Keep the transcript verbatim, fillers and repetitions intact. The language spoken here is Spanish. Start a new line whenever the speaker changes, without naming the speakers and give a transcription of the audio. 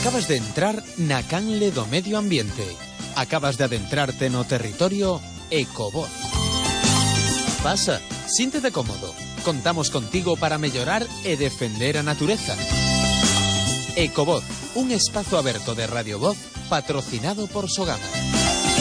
Acabas de entrar na canle do medio ambiente. Acabas de adentrarte no territorio Ecovoz. Pasa, síntete cómodo. Contamos contigo para mellorar e defender a natureza. Ecovoz, un espazo aberto de Radio Voz patrocinado por Sogama.